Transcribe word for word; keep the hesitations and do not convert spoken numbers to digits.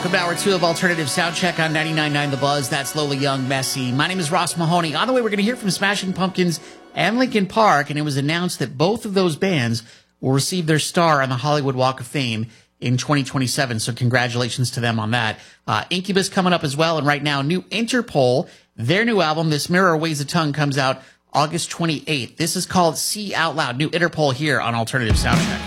Welcome to Hour two of Alternative Soundcheck on ninety-nine point nine The Buzz. That's Lola Young, Messy. My name is Ross Mahoney. On the way, we're going to hear from Smashing Pumpkins and Linkin Park, and it was announced that both of those bands will receive their star on the Hollywood Walk of Fame in twenty twenty-seven, so congratulations to them on that. Uh, Incubus coming up as well, and right now, new Interpol, their new album, This Mirror Weighs a Tongue, comes out August twenty-eighth. This is called See Out Loud, new Interpol here on Alternative Soundcheck.